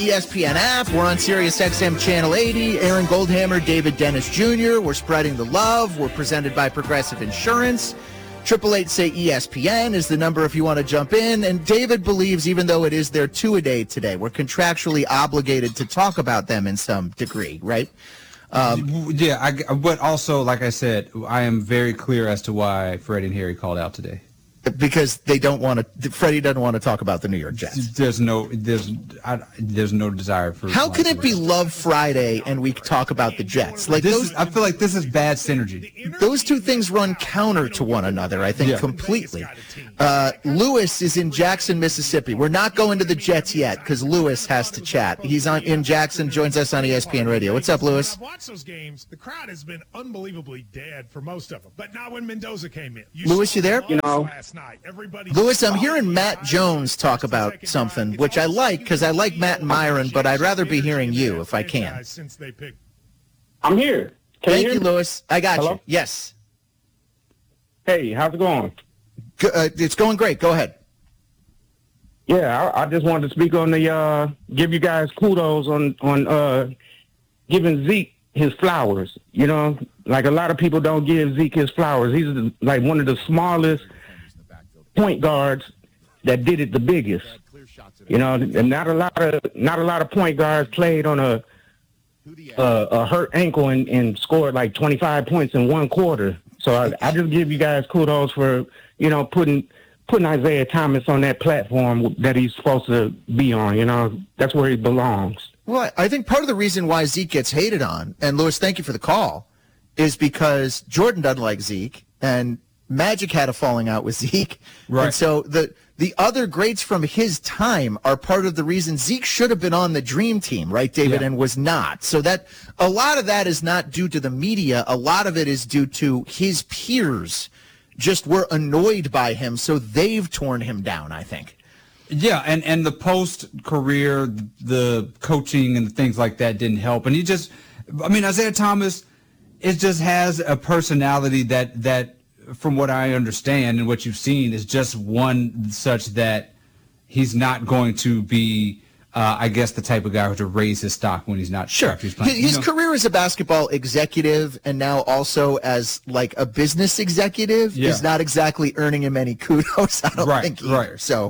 ESPN app. We're on Sirius XM Channel 80. Aaron Goldhammer, David Dennis Jr. We're spreading the love. We're presented by Progressive Insurance. 888-SAY-ESPN is the number if you want to jump in. And David believes, even though it is their two-a-day today, we're contractually obligated to talk about them in some degree, right? But also, like I said, I am very clear as to why Freddie and Harry called out today. Because they don't want to. Freddie doesn't want to talk about the New York Jets. There's no desire for. How can it be Love Friday and we talk about the Jets? Like I feel like this is bad synergy. Those two things run counter to one another, I think, completely. Lewis is in Jackson, Mississippi. We're not going to the Jets yet because Lewis has to chat. He's in Jackson, joins us on ESPN Radio. What's up, Lewis? I've watched those games. The crowd has been unbelievably dead for most of them, but not when Mendoza came in. Lewis, you there? Everybody Lewis, I'm hearing Matt Jones talk about something, which I like because I like Matt and Myron, but I'd rather be hearing you if I can. I'm here. Thank you, Lewis. I got Hello? you. Yes. Hey, how's it going? It's going great. Go ahead. Yeah, I just wanted to speak on the give you guys kudos on giving Zeke his flowers. You know, like a lot of people don't give Zeke his flowers. He's like one of the smallest point guards that did it the biggest. You know, and not a lot of point guards played on a hurt ankle and scored like 25 points in one quarter. So I just give you guys kudos for, you know, putting Isaiah Thomas on that platform that he's supposed to be on. You know, that's where he belongs. Well, I think part of the reason why Zeke gets hated on, and Lewis, thank you for the call, is because Jordan doesn't like Zeke, and Magic had a falling out with Zeke. Right. And so the other greats from his time are part of the reason Zeke should have been on the dream team, right, David, and was not. So that a lot of that is not due to the media. A lot of it is due to his peers just were annoyed by him, so they've torn him down, I think. Yeah, and the post-career, the coaching and things like that didn't help. And Isaiah Thomas, it just has a personality that from what I understand and what you've seen, is just one such that he's not going to be, I guess, the type of guy who to raise his stock when he's not sure. He's playing. His career as a basketball executive and now also as like a business executive is not exactly earning him any kudos. I don't think either. Right. So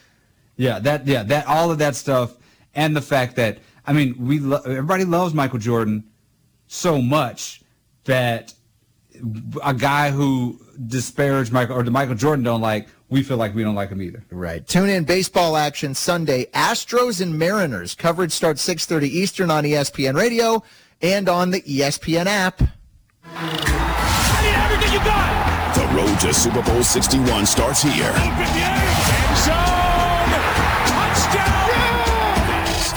that all of that stuff, and the fact that everybody loves Michael Jordan so much that a guy who disparaged Michael Jordan don't like, we feel like we don't like him either. Right. Tune in baseball action Sunday. Astros and Mariners. Coverage starts 6:30 Eastern on ESPN Radio and on the ESPN app. I need everything you got. The road to Super Bowl 61 starts here. End zone. Touchdown.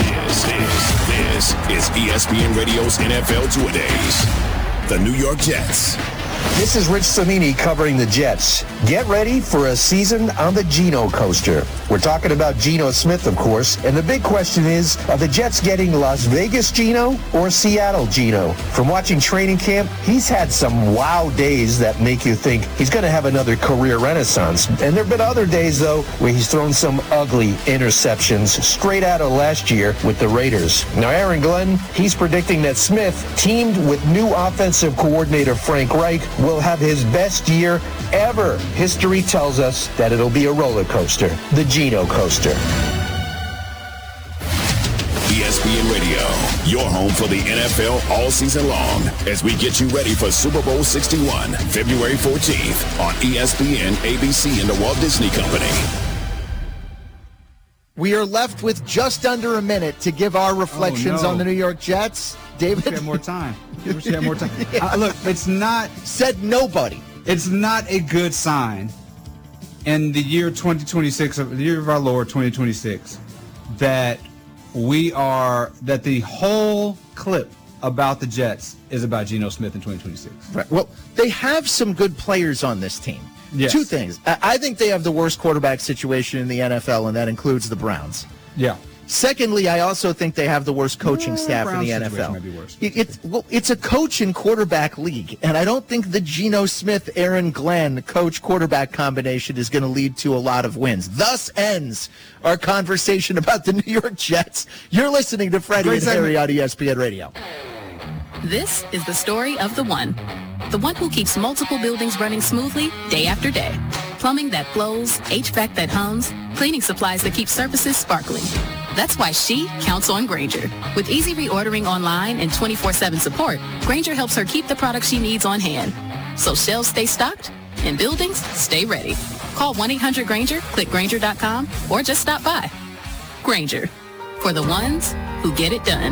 This is ESPN Radio's NFL Two-A-Days. The New York Jets. This is Rich Cimini covering the Jets. Get ready for a season on the Geno coaster. We're talking about Geno Smith, of course, and the big question is, are the Jets getting Las Vegas Geno or Seattle Geno? From watching training camp, he's had some wow days that make you think he's going to have another career renaissance. And there have been other days, though, where he's thrown some ugly interceptions straight out of last year with the Raiders. Now, Aaron Glenn, he's predicting that Smith, teamed with new offensive coordinator Frank Reich, will have his best year ever. History tells us that it'll be a roller coaster, the Geno coaster. ESPN Radio, your home for the NFL all season long, as we get you ready for Super Bowl 61, February 14th on ESPN, ABC, and the Walt Disney Company. We are left with just under a minute to give our reflections on the New York Jets. David? Wish we had more time. Look, it's not... Said nobody. It's not a good sign in the year 2026, the year of our Lord 2026, that the whole clip about the Jets is about Geno Smith in 2026. Right. Well, they have some good players on this team. Yes. Two things. I think they have the worst quarterback situation in the NFL, and that includes the Browns. Yeah. Secondly, I also think they have the worst coaching staff in the NFL. Might be worse. It's a coach and quarterback league, and I don't think the Geno Smith, Aaron Glenn coach quarterback combination is going to lead to a lot of wins. Thus ends our conversation about the New York Jets. You're listening to Freddie and Harry on ESPN Radio. This is the story of the one who keeps multiple buildings running smoothly day after day. Plumbing that flows, HVAC that hums, cleaning supplies that keep surfaces sparkling. That's why she counts on Grainger. With easy reordering online and 24/7 support, Grainger helps her keep the products she needs on hand. So shelves stay stocked and buildings stay ready. Call 1-800-GRAINGER, click Grainger.com, or just stop by. Grainger, for the ones who get it done.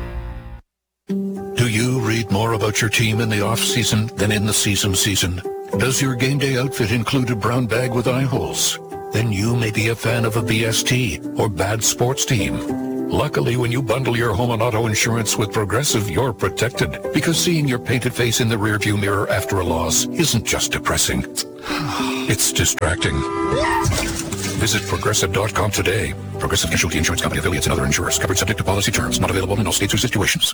Do you read more about your team in the off-season than in the season? Does your game day outfit include a brown bag with eye holes? Then you may be a fan of a BST or bad sports team. Luckily, when you bundle your home and auto insurance with Progressive, you're protected, because seeing your painted face in the rearview mirror after a loss isn't just depressing. It's distracting. Visit Progressive.com today. Progressive Casualty Insurance Company, affiliates, and other insurers. Covered subject to policy terms. Not available in all states or situations.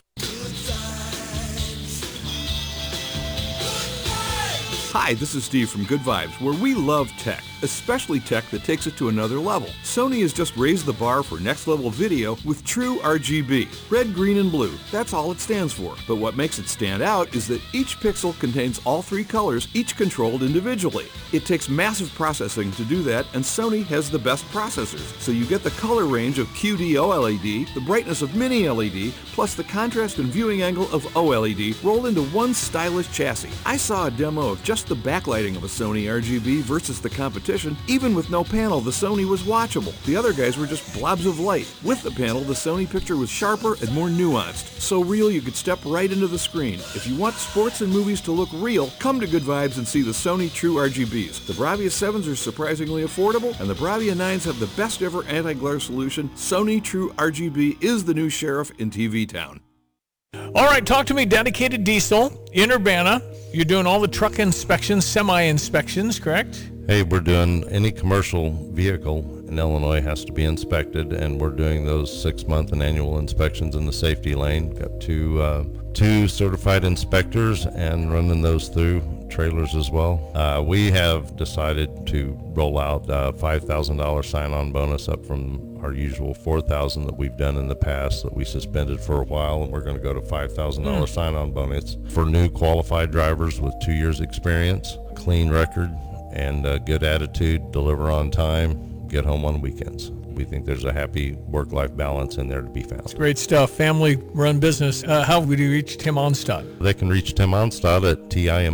Hi, this is Steve from Good Vibes, where we love tech, especially tech that takes it to another level. Sony has just raised the bar for next-level video with True RGB. Red, green, and blue. That's all it stands for. But what makes it stand out is that each pixel contains all three colors, each controlled individually. It takes massive processing to do that, and Sony has the best processors. So you get the color range of QD OLED, the brightness of Mini LED, plus the contrast and viewing angle of OLED rolled into one stylish chassis. I saw a demo of just the backlighting of a Sony RGB versus the competition. Even with no panel, the Sony was watchable. The other guys were just blobs of light. With the panel, the Sony picture was sharper and more nuanced. So real you could step right into the screen. If you want sports and movies to look real, come to Good Vibes and see the Sony True RGBs. The Bravia 7s are surprisingly affordable, and the Bravia 9s have the best ever anti-glare solution. Sony True RGB is the new sheriff in TV Town. All right, talk to me, Dedicated Diesel in Urbana. You're doing all the truck inspections, semi-inspections, correct? Hey, we're doing any commercial vehicle in Illinois has to be inspected, and we're doing those 6-month and annual inspections in the safety lane. Got two certified inspectors and running those through trailers as well. We have decided to roll out a $5,000 sign-on bonus up from our usual $4,000 that we've done in the past that we suspended for a while, and we're going to go to $5,000 sign-on bonus for new qualified drivers with 2 years experience, clean record, and a good attitude, deliver on time, get home on weekends. We think there's a happy work-life balance in there to be found. It's great stuff. Family-run business. How would you reach Tim Onstad? They can reach Tim Onstad at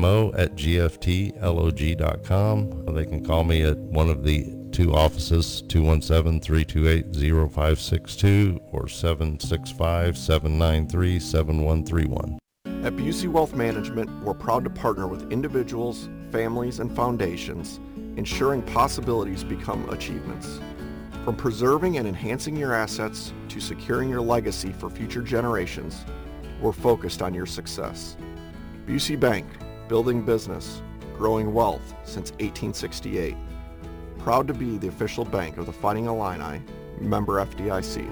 TIMO@GFTLOG.com. They can call me at one of the two offices, 217-328-0562 or 765-793-7131. At Busey Wealth Management, we're proud to partner with individuals, families, and foundations, ensuring possibilities become achievements. From preserving and enhancing your assets to securing your legacy for future generations, we're focused on your success. Busey Bank, building business, growing wealth since 1868. Proud to be the official bank of the Fighting Illini, member FDIC.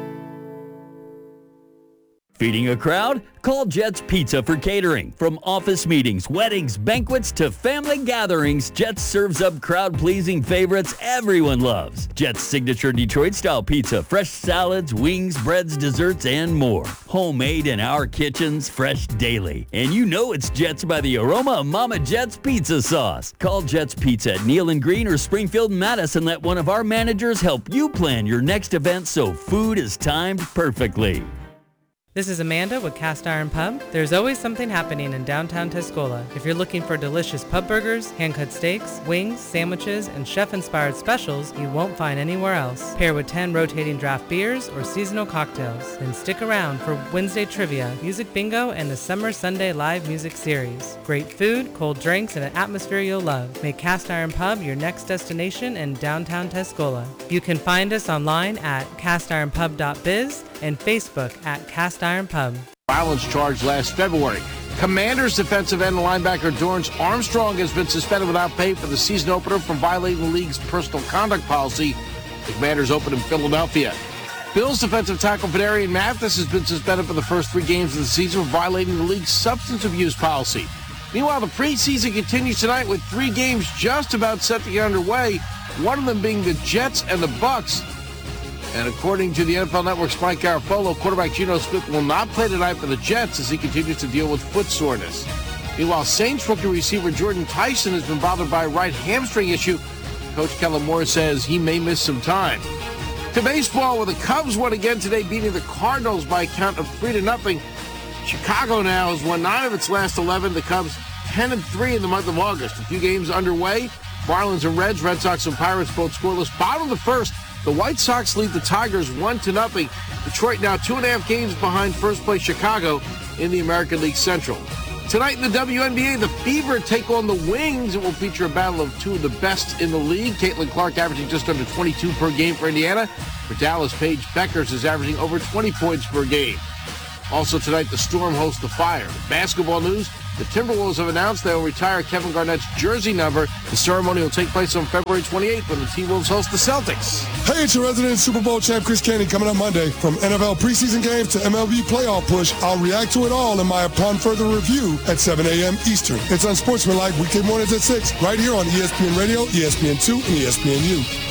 Feeding a crowd? Call Jets Pizza for catering. From office meetings, weddings, banquets, to family gatherings, Jets serves up crowd-pleasing favorites everyone loves. Jets' signature Detroit-style pizza, fresh salads, wings, breads, desserts, and more. Homemade in our kitchens, fresh daily. And you know it's Jets by the aroma of Mama Jet's pizza sauce. Call Jets Pizza at Neal and Green or Springfield and Madison. Let one of our managers help you plan your next event so food is timed perfectly. This is Amanda with Cast Iron Pub. There's always something happening in downtown Tuscola. If you're looking for delicious pub burgers, hand-cut steaks, wings, sandwiches, and chef-inspired specials you won't find anywhere else. Pair with 10 rotating draft beers or seasonal cocktails. Then stick around for Wednesday trivia, music bingo, and the Summer Sunday live music series. Great food, cold drinks, and an atmosphere you'll love. Make Cast Iron Pub your next destination in downtown Tuscola. You can find us online at castironpub.biz and Facebook at Cast Iron Pub. Violence charge last February. Commanders defensive end linebacker Dorrance Armstrong has been suspended without pay for the season opener for violating the league's personal conduct policy. The Commanders open in Philadelphia. Bills defensive tackle Pedarian Mathis has been suspended for the first 3 games of the season for violating the league's substance abuse policy. Meanwhile, the preseason continues tonight with 3 games just about set to get underway, one of them being the Jets and the Bucs. And according to the NFL Network's Mike Garafolo, quarterback Geno Smith will not play tonight for the Jets as he continues to deal with foot soreness. Meanwhile, Saints rookie receiver Jordan Tyson has been bothered by a right hamstring issue. Coach Kellen Moore says he may miss some time. To baseball, where the Cubs won again today, beating the Cardinals by a count of 3-0. Chicago now has won 9 of its last 11. The Cubs 10-3 in the month of August. A few games underway. Marlins and Reds, Red Sox and Pirates both scoreless. Bottom of the first, the White Sox lead the Tigers 1-0. Detroit now 2.5 games behind first place Chicago in the American League Central. Tonight in the WNBA, the Fever take on the Wings. It will feature a battle of 2 of the best in the league. Caitlin Clark averaging just under 22 per game for Indiana. For Dallas, Paige Beckers is averaging over 20 points per game. Also tonight, the Storm hosts the Fire. Basketball news, the Timberwolves have announced they will retire Kevin Garnett's jersey number. The ceremony will take place on February 28th when the T-Wolves host the Celtics. Hey, it's your resident Super Bowl champ, Chris Canty, coming up Monday. From NFL preseason games to MLB playoff push, I'll react to it all in my Upon Further Review at 7 a.m. Eastern. It's Unsportsmanlike weekday mornings at 6, right here on ESPN Radio, ESPN2, and ESPNU.